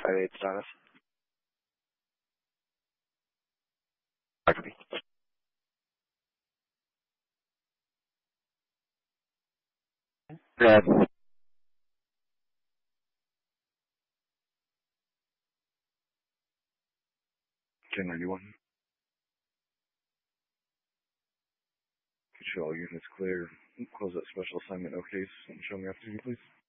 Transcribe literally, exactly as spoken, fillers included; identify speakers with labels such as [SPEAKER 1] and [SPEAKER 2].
[SPEAKER 1] five eight status. Copy. Dad. ten ninety-one. Get you all units clear. Close that special assignment, no case, and show me after you, please.